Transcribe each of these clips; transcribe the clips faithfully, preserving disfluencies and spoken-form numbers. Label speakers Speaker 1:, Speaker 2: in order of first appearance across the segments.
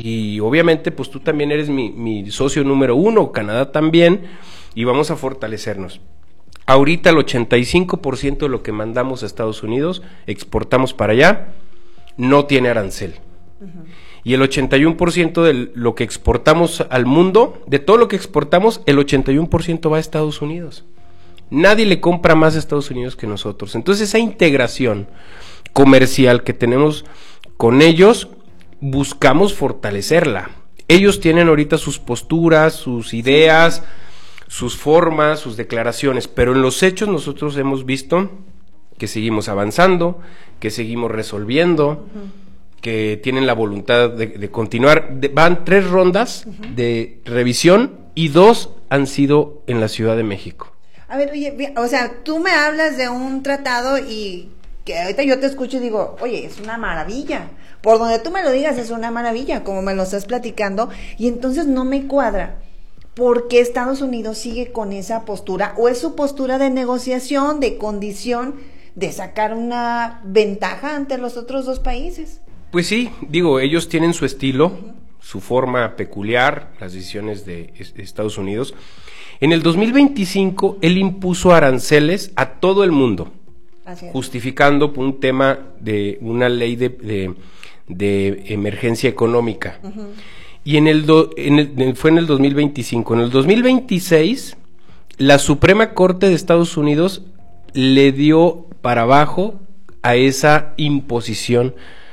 Speaker 1: y obviamente pues tú también eres mi, mi socio número uno, Canadá también, y vamos a fortalecernos. Ahorita el ochenta y cinco por ciento de lo que mandamos a Estados Unidos, exportamos para allá, no tiene arancel. Uh-huh. Y el ochenta y uno por ciento de lo que exportamos al mundo, de todo lo que exportamos, el ochenta y uno por ciento va a Estados Unidos. Nadie le compra más a Estados Unidos que nosotros. Entonces esa integración comercial que tenemos con ellos, buscamos fortalecerla. Ellos tienen ahorita sus posturas, sus ideas, sus formas, sus declaraciones, pero en los hechos nosotros hemos visto que seguimos avanzando, que seguimos resolviendo, uh-huh. que tienen la voluntad de, de continuar. De, van tres rondas uh-huh. de revisión y dos han sido en la Ciudad de México.
Speaker 2: A ver, oye, o sea, tú me hablas de un tratado y que ahorita yo te escucho y digo, oye, es una maravilla. Por donde tú me lo digas es una maravilla, como me lo estás platicando, y entonces no me cuadra. ¿Por qué Estados Unidos sigue con esa postura? ¿O es su postura de negociación, de condición, de sacar una ventaja ante los otros dos países?
Speaker 1: Pues sí, digo, ellos tienen su estilo, uh-huh. su forma peculiar, las decisiones de Estados Unidos. En el dos mil veinticinco, él impuso aranceles a todo el mundo, justificando por un tema de una ley de, de, de emergencia económica. Uh-huh. Y en el, do, en el fue en el dos mil veinticinco. En el dos mil veintiséis, la Suprema Corte de Estados Unidos le dio para abajo a esa imposición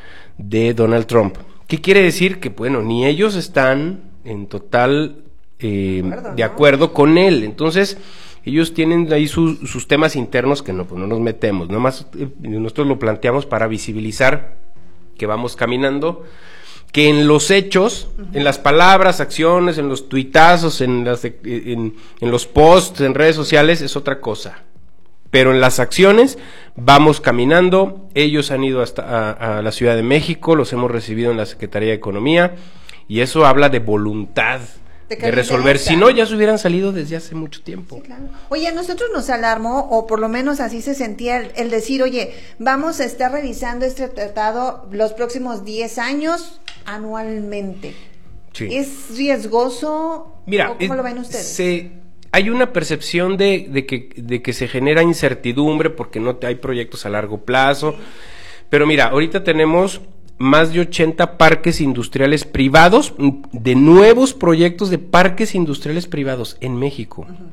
Speaker 1: de Donald Trump. ¿Qué quiere decir? Que, bueno, ni ellos están en total eh, de acuerdo, de acuerdo ¿no? con él. Entonces, ellos tienen ahí su, sus temas internos que no, pues no nos metemos. Nomás eh, nosotros lo planteamos para visibilizar que vamos caminando, que en los hechos, uh-huh. en las palabras, acciones, en los tuitazos, en, las, en, en los posts, en redes sociales, es otra cosa. Pero en las acciones vamos caminando. Ellos han ido hasta a, a la Ciudad de México, los hemos recibido en la Secretaría de Economía, y eso habla de voluntad de, de resolver. Si no, ya se hubieran salido desde hace mucho tiempo. Sí, claro.
Speaker 2: Oye, a nosotros nos alarmó, o por lo menos así se sentía el, el decir, oye, vamos a estar revisando este tratado los próximos diez años anualmente. Sí. ¿Es riesgoso?
Speaker 1: Mira,
Speaker 2: ¿cómo es, lo ven ustedes?
Speaker 1: Se... Hay una percepción de, de, que, de que se genera incertidumbre porque no hay proyectos a largo plazo, sí. Pero mira, ahorita tenemos más de ochenta parques industriales privados, de nuevos proyectos de parques industriales privados en México. Uh-huh.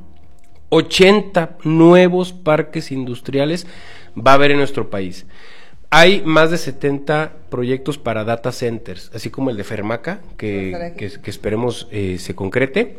Speaker 1: ochenta nuevos parques industriales va a haber en nuestro país. Hay más de setenta proyectos para data centers, así como el de Fermaca, que, que, que esperemos eh, se concrete.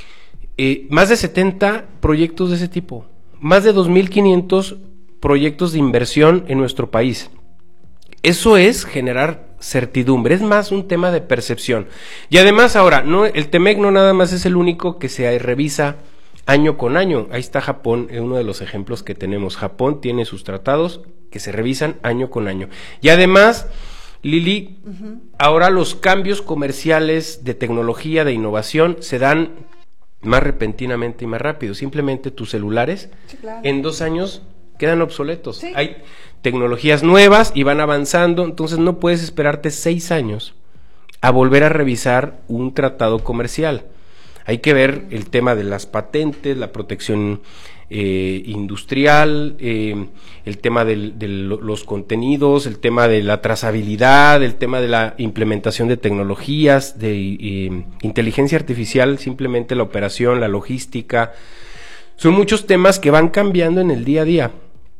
Speaker 1: Eh, más de setenta proyectos de ese tipo, más de dos mil quinientos proyectos de inversión en nuestro país. Eso es generar certidumbre, es más un tema de percepción. Y además ahora, no, el TEMEC no nada más es el único que se revisa año con año. Ahí está Japón, es uno de los ejemplos que tenemos. Japón tiene sus tratados que se revisan año con año. Y además, Lili, uh-huh. ahora los cambios comerciales de tecnología, de innovación, se dan más repentinamente y más rápido. Simplemente tus celulares sí, claro. en dos años quedan obsoletos. Sí. Hay tecnologías nuevas y van avanzando, entonces no puedes esperarte seis años a volver a revisar un tratado comercial. Hay que ver el tema de las patentes, la protección eh, industrial, eh, el tema de, de los contenidos, el tema de la trazabilidad, el tema de la implementación de tecnologías, de eh, inteligencia artificial, simplemente la operación, la logística. Son muchos temas que van cambiando en el día a día.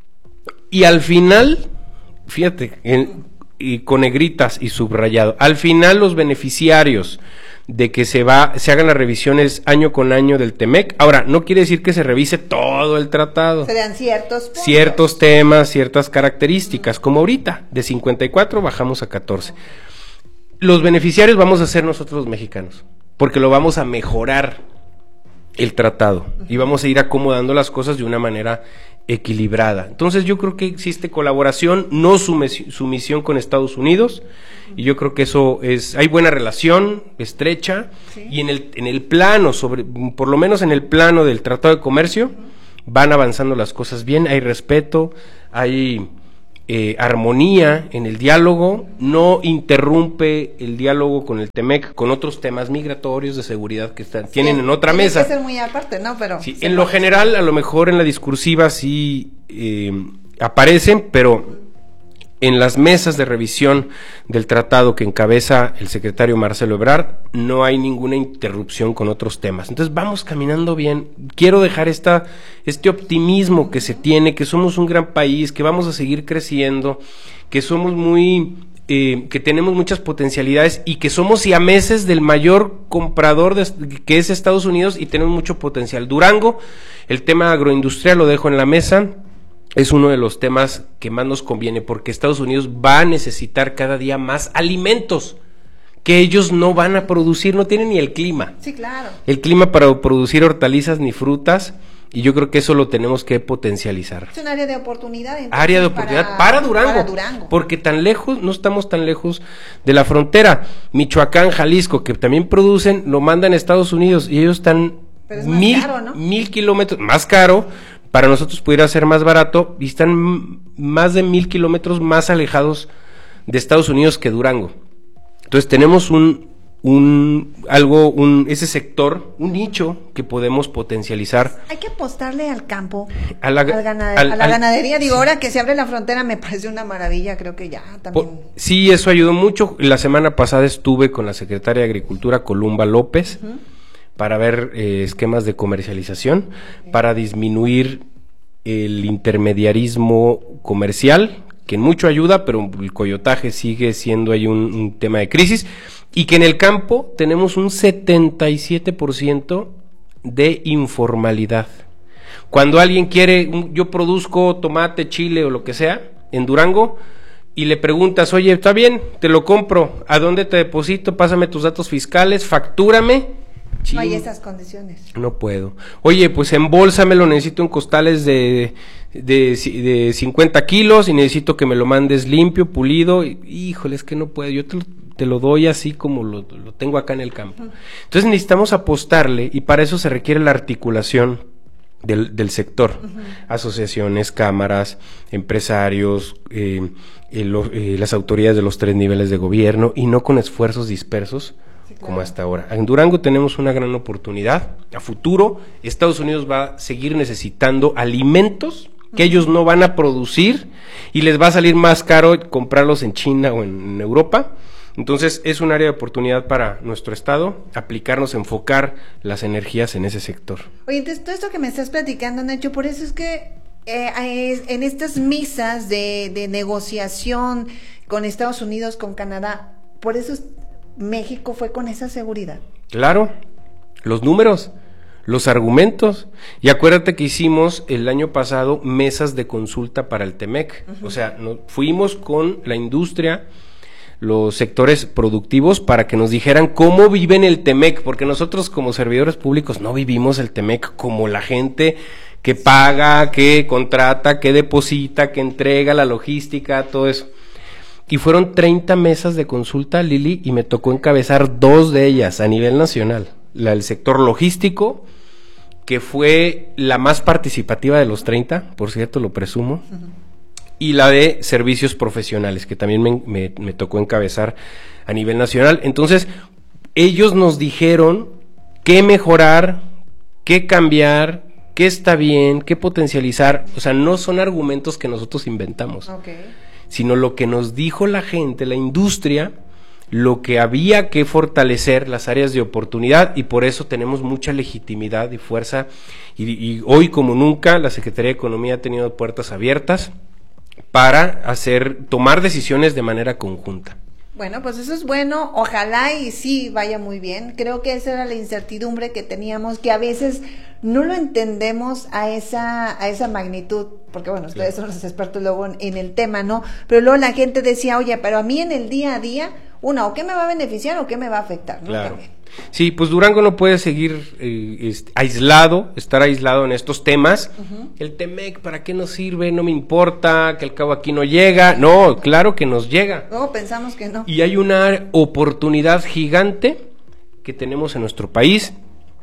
Speaker 1: Y al final, fíjate, en, y con negritas y subrayado, al final los beneficiarios de que se va, se hagan las revisiones año con año del TEMEC. Ahora, no quiere decir que se revise todo el tratado.
Speaker 2: Se dan ciertos puntos.
Speaker 1: Ciertos temas, ciertas características, como ahorita, de cincuenta y cuatro bajamos a catorce. Los beneficiarios vamos a ser nosotros los mexicanos, porque lo vamos a mejorar el tratado y vamos a ir acomodando las cosas de una manera equilibrada. Entonces yo creo que existe colaboración, no sumisión con Estados Unidos, y yo creo que eso es, hay buena relación estrecha, ¿sí? Y en el en el plano, sobre por lo menos en el plano del Tratado de Comercio, uh-huh. van avanzando las cosas bien, hay respeto, hay eh, armonía en el diálogo, no interrumpe el diálogo con el Temec, con otros temas migratorios de seguridad que están, sí, tienen en otra
Speaker 2: tiene
Speaker 1: mesa.
Speaker 2: Que ser muy aparte, ¿no? Pero
Speaker 1: sí, en lo general, a lo mejor en la discursiva sí eh, aparecen, pero en las mesas de revisión del tratado que encabeza el secretario Marcelo Ebrard, no hay ninguna interrupción con otros temas. Entonces vamos caminando bien. Quiero dejar esta, este optimismo que se tiene, que somos un gran país, que vamos a seguir creciendo, que somos muy, eh, que tenemos muchas potencialidades y que somos siameses del mayor comprador de, que es Estados Unidos, y tenemos mucho potencial. Durango, el tema agroindustrial lo dejo en la mesa. Es uno de los temas que más nos conviene, porque Estados Unidos va a necesitar cada día más alimentos que ellos no van a producir, no tienen ni el clima.
Speaker 2: Sí, claro.
Speaker 1: El clima para producir hortalizas ni frutas, y yo creo que eso lo tenemos que potencializar.
Speaker 2: Es un área de oportunidad.
Speaker 1: Área de oportunidad para, para, Durango, para Durango, porque tan lejos, no estamos tan lejos de la frontera. Michoacán, Jalisco, que también producen, lo mandan a Estados Unidos, y ellos están mil, caro, ¿no? mil kilómetros, más caro. Para nosotros pudiera ser más barato, y están más de mil kilómetros más alejados de Estados Unidos que Durango. Entonces tenemos un, un algo, un ese sector, un nicho que podemos potencializar.
Speaker 2: Hay que apostarle al campo,
Speaker 1: a la,
Speaker 2: al ganade, al, a la al, ganadería. Digo, sí. Ahora que se abre la frontera me parece una maravilla, creo que ya también. Po,
Speaker 1: sí, eso ayudó mucho. La semana pasada estuve con la secretaria de Agricultura, Columba López, uh-huh, para ver eh, esquemas de comercialización, okay, para disminuir el intermediarismo comercial, que en mucho ayuda, pero el coyotaje sigue siendo ahí un, un tema de crisis, y que en el campo tenemos un setenta y siete por ciento de informalidad. Cuando alguien quiere, yo produzco tomate, chile o lo que sea, en Durango, y le preguntas, oye, está bien, te lo compro, ¿a dónde te deposito? Pásame tus datos fiscales, factúrame.
Speaker 2: Chin, no hay esas condiciones.
Speaker 1: No puedo. Oye, pues embólsamelo, necesito en costales de, de, de cincuenta kilos y necesito que me lo mandes limpio, pulido. Híjole, es que no puedo, yo te lo, te lo doy así como lo, lo tengo acá en el campo. Uh-huh. Entonces necesitamos apostarle, y para eso se requiere la articulación del, del sector. Uh-huh. Asociaciones, cámaras, empresarios, eh, eh, lo, eh, las autoridades de los tres niveles de gobierno, y no con esfuerzos dispersos como hasta ahora. En Durango tenemos una gran oportunidad. A futuro, Estados Unidos va a seguir necesitando alimentos que ellos no van a producir, y les va a salir más caro comprarlos en China o en, en Europa. Entonces, es un área de oportunidad para nuestro estado, aplicarnos, enfocar las energías en ese sector.
Speaker 2: Oye, entonces, todo esto que me estás platicando, Nacho, por eso es que eh, en estas mesas de, de negociación con Estados Unidos, con Canadá, por eso es México fue con esa seguridad.
Speaker 1: Claro, los números, los argumentos. Y acuérdate que hicimos el año pasado mesas de consulta para el Temec. Uh-huh. O sea, nos fuimos con la industria, los sectores productivos, para que nos dijeran cómo viven el Temec, porque nosotros como servidores públicos no vivimos el Temec como la gente que paga, que contrata, que deposita, que entrega la logística, todo eso. Y fueron treinta mesas de consulta, Lili, y me tocó encabezar dos de ellas a nivel nacional. La del sector logístico, que fue la más participativa de los treinta, por cierto, lo presumo, uh-huh, y la de servicios profesionales, que también me, me, me tocó encabezar a nivel nacional. Entonces, ellos nos dijeron qué mejorar, qué cambiar, qué está bien, qué potencializar. O sea, no son argumentos que nosotros inventamos.
Speaker 2: Okay.
Speaker 1: Sino lo que nos dijo la gente, la industria, lo que había que fortalecer, las áreas de oportunidad, y por eso tenemos mucha legitimidad y fuerza, y, y hoy como nunca la Secretaría de Economía ha tenido puertas abiertas para hacer, tomar decisiones de manera conjunta.
Speaker 2: Bueno, pues eso es bueno, ojalá y sí vaya muy bien. Creo que esa era la incertidumbre que teníamos, que a veces no lo entendemos a esa a esa magnitud, porque bueno, ustedes claro, son los expertos luego en, en el tema, ¿no? Pero luego la gente decía, oye, pero a mí en el día a día, una, o qué me va a beneficiar o qué me va a afectar, ¿no?
Speaker 1: Claro. También. Sí, pues Durango no puede seguir eh, este, aislado, estar aislado en estos temas. Uh-huh. El Temec, ¿para qué nos sirve? No me importa, que al cabo aquí no llega. No, claro que nos llega.
Speaker 2: No, pensamos que no.
Speaker 1: Y hay una oportunidad gigante que tenemos en nuestro país,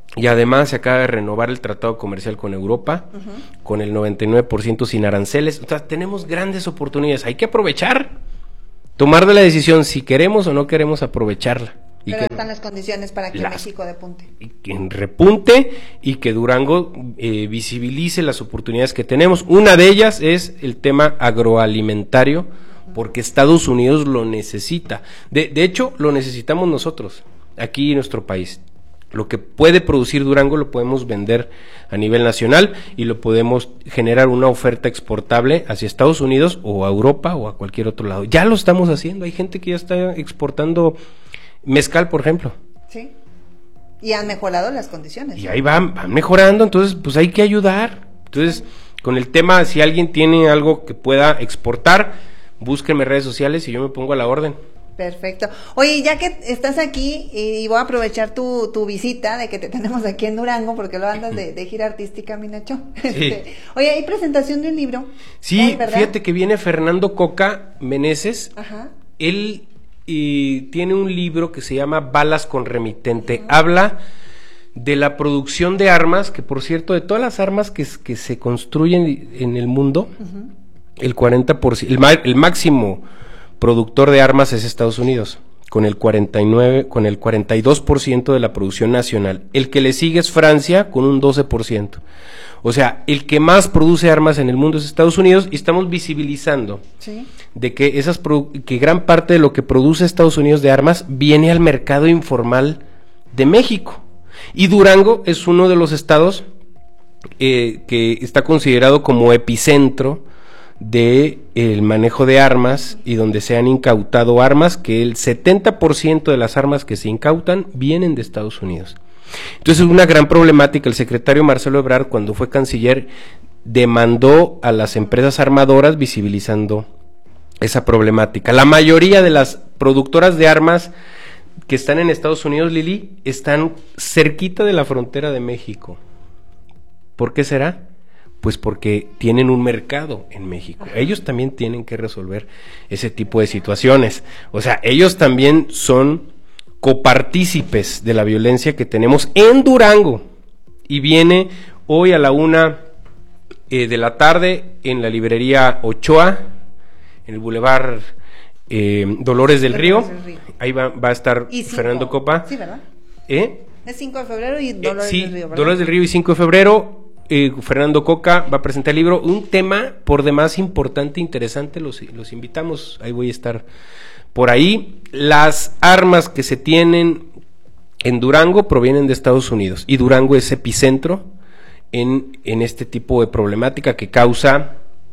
Speaker 1: Y además se acaba de renovar el tratado comercial con Europa, uh-huh. con el noventa y nueve por ciento sin aranceles. O sea, tenemos grandes oportunidades, hay que aprovechar, tomar de la decisión si queremos o no queremos aprovecharla. Y
Speaker 2: Pero
Speaker 1: que
Speaker 2: están las condiciones para que
Speaker 1: las,
Speaker 2: México depunte.
Speaker 1: Y que repunte y que Durango eh, visibilice las oportunidades que tenemos. Una de ellas es el tema agroalimentario, uh-huh. porque Estados Unidos lo necesita. De, de hecho, lo necesitamos nosotros, aquí en nuestro país. Lo que puede producir Durango lo podemos vender a nivel nacional y lo podemos generar una oferta exportable hacia Estados Unidos o a Europa o a cualquier otro lado. Ya lo estamos haciendo, hay gente que ya está exportando mezcal, por ejemplo.
Speaker 2: Sí, y han mejorado las condiciones.
Speaker 1: Y ahí van, van mejorando, entonces pues hay que ayudar. Entonces, con el tema, si alguien tiene algo que pueda exportar, búsquenme redes sociales y yo me pongo a la orden.
Speaker 2: Perfecto. Oye, ya que estás aquí, y voy a aprovechar tu, tu visita de que te tenemos aquí en Durango, porque lo andas de, de gira artística, mi Nacho. Sí. Este, oye, hay presentación de un libro.
Speaker 1: Sí, fíjate que viene Fernando Coca Meneses.
Speaker 2: Ajá.
Speaker 1: Él y, tiene un libro que se llama Balas con Remitente. Uh-huh. Habla de la producción de armas, que por cierto, de todas las armas que, que se construyen en el mundo, uh-huh. el cuarenta por ciento, el, el máximo productor de armas es Estados Unidos, con el cuarenta y nueve, con el cuarenta y dos por ciento de la producción nacional. El que le sigue es Francia, con un doce por ciento. O sea, el que más produce armas en el mundo es Estados Unidos, y estamos visibilizando ¿sí? de que esas que gran parte de lo que produce Estados Unidos de armas viene al mercado informal de México. Y Durango es uno de los estados eh, que está considerado como epicentro de el manejo de armas y donde se han incautado armas, que el setenta por ciento de las armas que se incautan vienen de Estados Unidos. Entonces es una gran problemática. El secretario Marcelo Ebrard, cuando fue canciller, demandó a las empresas armadoras visibilizando esa problemática. La mayoría de las productoras de armas que están en Estados Unidos, Lili, están cerquita de la frontera de México. ¿Por qué será? Pues porque tienen un mercado en México. Ellos también tienen que resolver ese tipo de situaciones. O sea, ellos también son copartícipes de la violencia que tenemos en Durango. Y viene hoy a la una eh, de la tarde en la librería Ochoa, en el Boulevard eh, Dolores del Río. del Río. Ahí va, va a estar Fernando Copa.
Speaker 2: Sí, ¿verdad?
Speaker 1: ¿Eh?
Speaker 2: Es cinco de febrero y Dolores
Speaker 1: eh, sí,
Speaker 2: del Río, ¿verdad?
Speaker 1: Dolores del Río y cinco de febrero. Eh, Fernando Coca va a presentar el libro, un tema por demás importante e interesante, los, los invitamos, ahí voy a estar por ahí. Las armas que se tienen en Durango provienen de Estados Unidos, y Durango es epicentro en, en este tipo de problemática que causa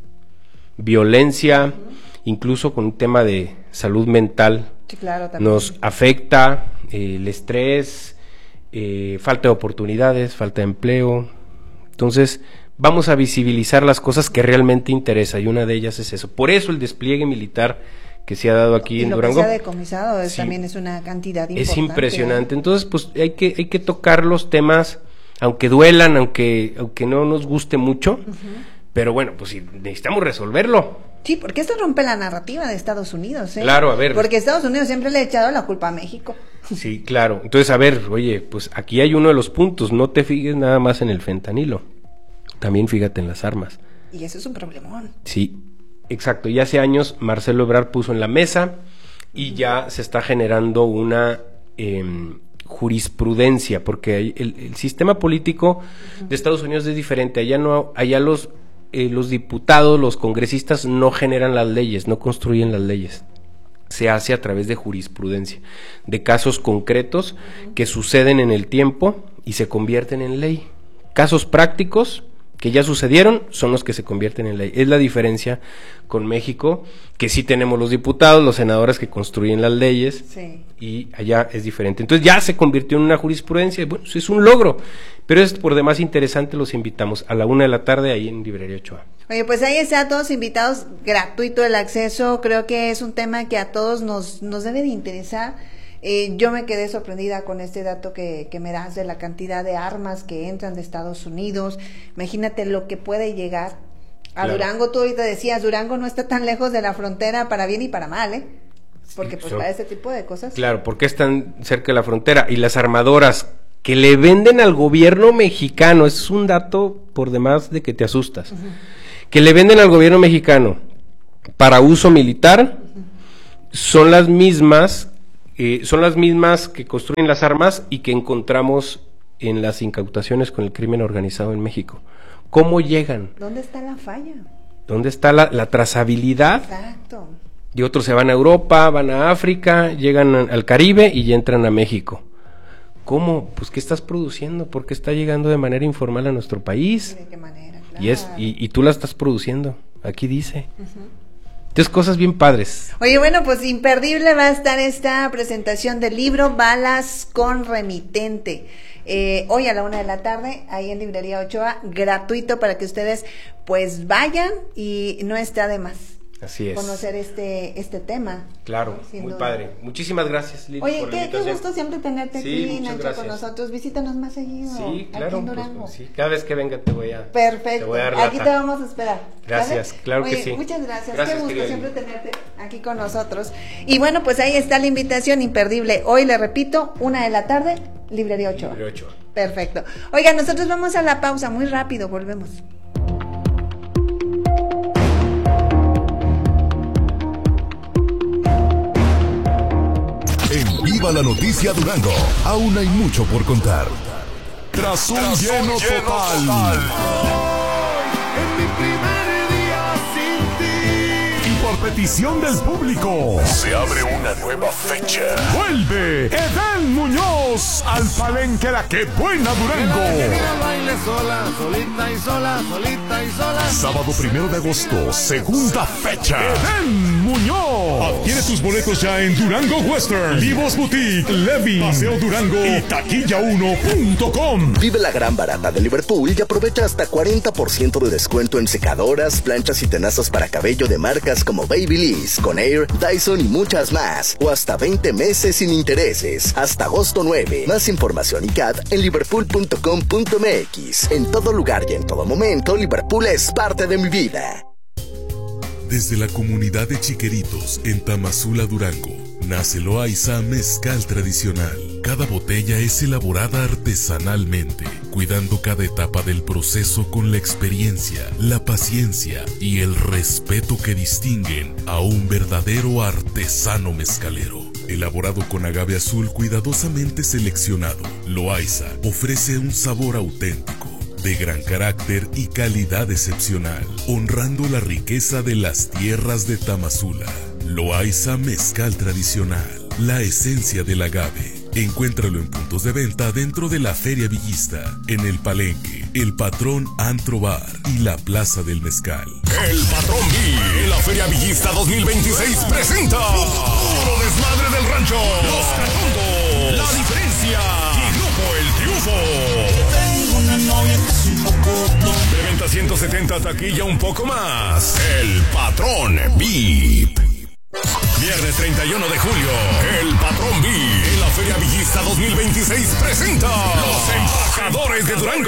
Speaker 1: violencia, uh-huh. incluso con un tema de salud mental.
Speaker 2: Sí, claro, también.
Speaker 1: Nos afecta eh, el estrés, eh, falta de oportunidades, falta de empleo. Entonces, vamos a visibilizar las cosas que realmente interesan, y una de ellas es eso. Por eso el despliegue militar que se ha dado aquí
Speaker 2: y
Speaker 1: en
Speaker 2: lo
Speaker 1: Durango.
Speaker 2: Que se ha decomisado es,
Speaker 1: sí,
Speaker 2: también es una cantidad importante.
Speaker 1: Es impresionante. Entonces, pues hay que hay que tocar los temas, aunque duelan, aunque aunque no nos guste mucho, uh-huh. pero bueno, pues sí, necesitamos resolverlo.
Speaker 2: Sí, porque esto rompe la narrativa de Estados Unidos, ¿eh?
Speaker 1: Claro, a ver.
Speaker 2: Porque Estados Unidos siempre le ha echado la culpa a México.
Speaker 1: Sí, claro. Entonces, a ver, oye, pues aquí hay uno de los puntos, no te fijes nada más en el fentanilo, también fíjate en las armas.
Speaker 2: Y eso es un problemón.
Speaker 1: Sí, exacto. Y hace años Marcelo Ebrard puso en la mesa y uh-huh. ya se está generando una eh, jurisprudencia, porque el, el sistema político uh-huh. de Estados Unidos es diferente. Allá no, allá los eh, los diputados, los congresistas no generan las leyes, no construyen las leyes. Se hace a través de jurisprudencia, de casos concretos uh-huh. que suceden en el tiempo y se convierten en ley. Casos prácticos que ya sucedieron son los que se convierten en ley. Es la diferencia con México, que sí tenemos los diputados, los senadores que construyen las leyes,
Speaker 2: sí.
Speaker 1: y allá es diferente. Entonces ya se convirtió en una jurisprudencia, y bueno, es un logro, pero es por demás interesante. Los invitamos a la una de la tarde ahí en Librería Ochoa.
Speaker 2: Oye, pues ahí está, todos invitados, gratuito el acceso. Creo que es un tema que a todos nos, nos debe de interesar. Eh, yo me quedé sorprendida con este dato que, que me das de la cantidad de armas que entran de Estados Unidos. Imagínate lo que puede llegar a claro. Durango. Tú ahorita decías, Durango no está tan lejos de la frontera para bien y para mal, ¿eh? Porque pues
Speaker 1: Son,
Speaker 2: para este tipo de cosas.
Speaker 1: Claro, porque están cerca de la frontera, y las armadoras que le venden al gobierno mexicano, es un dato por demás de que te asustas, uh-huh. que le venden al gobierno mexicano para uso militar, uh-huh. son las mismas, eh, son las mismas que construyen las armas y que encontramos en las incautaciones con el crimen organizado en México. ¿Cómo llegan?
Speaker 2: ¿Dónde está la falla?
Speaker 1: ¿Dónde está la, la trazabilidad?
Speaker 2: Exacto.
Speaker 1: Y otros se van a Europa, van a África, llegan a, al Caribe y entran a México. ¿Cómo? Pues ¿qué estás produciendo? ¿Por qué está llegando de manera informal a nuestro país?
Speaker 2: ¿De qué manera? Claro.
Speaker 1: Y es y, y tú la estás produciendo. Aquí dice. Uh-huh. Entonces, cosas bien padres.
Speaker 2: Oye, bueno, pues imperdible va a estar esta presentación del libro Balas con Remitente. Eh, hoy a la una de la tarde, ahí en Librería Ochoa, gratuito para que ustedes pues vayan y no está de más.
Speaker 1: Así es.
Speaker 2: Conocer este este tema.
Speaker 1: Claro, muy duda. Padre. Muchísimas gracias, Lili.
Speaker 2: Oye, por qué, qué gusto siempre tenerte
Speaker 1: sí,
Speaker 2: aquí, Nacho,
Speaker 1: gracias.
Speaker 2: con nosotros. Visítanos más seguido.
Speaker 1: Sí, claro.
Speaker 2: Aquí en Durango.
Speaker 1: Pues, pues, sí. Cada vez que venga te voy a.
Speaker 2: Perfecto.
Speaker 1: Te voy a dar
Speaker 2: aquí te vamos a esperar.
Speaker 1: Gracias,
Speaker 2: ¿vale?
Speaker 1: claro
Speaker 2: Oye,
Speaker 1: que sí.
Speaker 2: Muchas gracias.
Speaker 1: gracias
Speaker 2: Qué gusto
Speaker 1: querido.
Speaker 2: siempre tenerte aquí con nosotros. Y bueno, pues ahí está la invitación imperdible. Hoy le repito, una de la tarde, Librería Ochoa.
Speaker 1: Librería Ochoa.
Speaker 2: Perfecto. Oiga, nosotros vamos a la pausa, muy rápido, volvemos.
Speaker 3: En Viva la Noticia Durango, aún hay mucho por contar. Tras un, Tras lleno, un lleno total. total.
Speaker 4: En mi primer día sin ti.
Speaker 3: Y por petición del público,
Speaker 5: se abre una nueva fecha.
Speaker 3: Vuelve Edén Muñoz al Palenque La Que Buena Durango.
Speaker 4: Baile sola, solita y sola, solita y sola.
Speaker 3: Sábado primero de agosto, segunda fecha. Edén Muñoz. Adquiere tus boletos ya en Durango Western, Vivos Boutique, Levin, Paseo Durango y taquilla uno punto com.
Speaker 6: Vive la gran barata de Liverpool y aprovecha hasta cuarenta por ciento de descuento en secadoras, planchas y tenazas para cabello de marcas como Babyliss, Conair, Dyson y muchas más. O hasta veinte meses sin intereses. Hasta agosto nueve. Más información y C A D en liverpool punto com punto m x. En todo lugar y en todo momento, Liverpool es parte de mi vida.
Speaker 3: Desde la comunidad de Chiqueritos en Tamazula, Durango, nace Loaiza Mezcal Tradicional. Cada botella es elaborada artesanalmente, cuidando cada etapa del proceso con la experiencia, la paciencia y el respeto que distinguen a un verdadero artesano mezcalero. Elaborado con agave azul cuidadosamente seleccionado, Loaiza ofrece un sabor auténtico, de gran carácter y calidad excepcional, honrando la riqueza de las tierras de Tamazula. Loaiza Mezcal Tradicional, la esencia del agave. Encuéntralo en puntos de venta dentro de la Feria Villista, en el Palenque, el Patrón Antro Bar y la Plaza del Mezcal.
Speaker 5: El Patrón B en la Feria Villista dos mil veintiséis presenta Puro Desmadre del Rancho, Los Catondos, La Diferencia y Grupo El Triunfo. Tengo una novia que es un poco... De venta ciento setenta, taquilla un poco más. El Patrón V I P. Viernes treinta y uno de julio, el Patrón V I P en la Feria Villista dos mil veintiséis presenta Los Embajadores de Durango.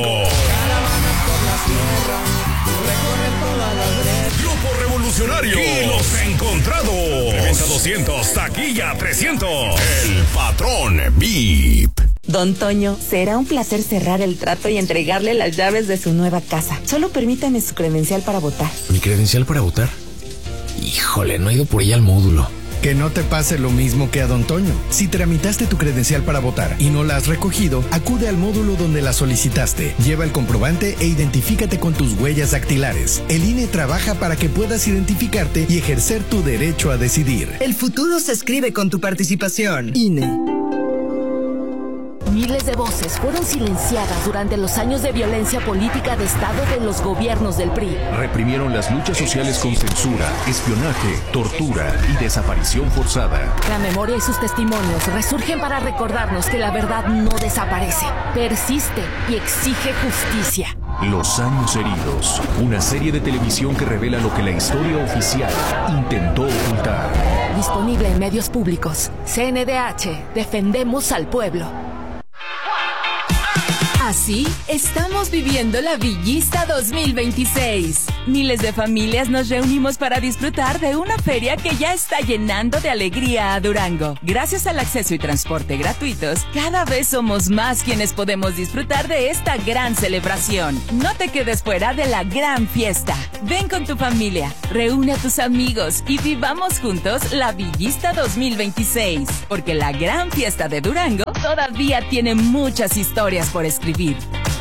Speaker 5: Grupo Revolucionario y Los Encontrados. Preventa doscientos, taquilla trescientos. El Patrón V I P.
Speaker 7: Don Toño, será un placer cerrar el trato y entregarle las llaves de su nueva casa. Solo permítame su credencial para votar.
Speaker 8: ¿Mi credencial para votar? Híjole, no he ido por ella al módulo.
Speaker 9: Que no te pase lo mismo que a Don Toño. Si tramitaste tu credencial para votar y no la has recogido, acude al módulo donde la solicitaste. Lleva el comprobante e identifícate con tus huellas dactilares. El I N E trabaja para que puedas identificarte y ejercer tu derecho a decidir.
Speaker 10: El futuro se escribe con tu participación. I N E.
Speaker 11: Miles de voces fueron silenciadas durante los años de violencia política de Estado de los gobiernos del P R I.
Speaker 12: Reprimieron las luchas sociales con censura, espionaje, tortura y desaparición forzada.
Speaker 11: La memoria y sus testimonios resurgen para recordarnos que la verdad no desaparece, persiste y exige justicia.
Speaker 12: Los años heridos, una serie de televisión que revela lo que la historia oficial intentó ocultar.
Speaker 11: Disponible en medios públicos. C N D H, defendemos al pueblo.
Speaker 13: Así estamos viviendo la Villista dos mil veintiséis.
Speaker 7: Miles de familias nos reunimos para disfrutar de una feria que ya está llenando de alegría a Durango. Gracias al acceso y transporte gratuitos, cada vez somos más quienes podemos disfrutar de esta gran celebración. No te quedes fuera de la gran fiesta. Ven con tu familia, reúne a tus amigos y vivamos juntos la Villista dos mil veintiséis. Porque la gran fiesta de Durango todavía tiene muchas historias por escribir.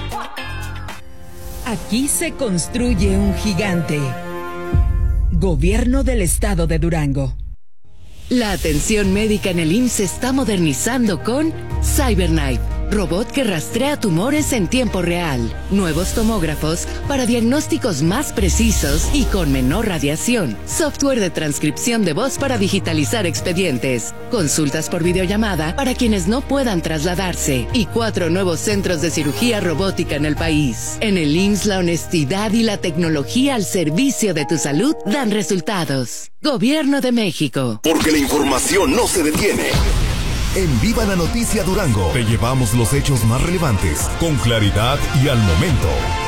Speaker 13: Aquí se construye un gigante. Gobierno del Estado de Durango.
Speaker 14: La atención médica en el I M S se está modernizando con CyberKnife, robot que rastrea tumores en tiempo real, nuevos tomógrafos para diagnósticos más precisos y con menor radiación, software de transcripción de voz para digitalizar expedientes, consultas por videollamada para quienes no puedan trasladarse y cuatro nuevos centros de cirugía robótica en el país. En el I M S S la honestidad y la tecnología al servicio de tu salud dan resultados. Gobierno de México.
Speaker 5: Porque la información no se detiene. En Viva la Noticia Durango te llevamos los hechos más relevantes, con claridad y al momento.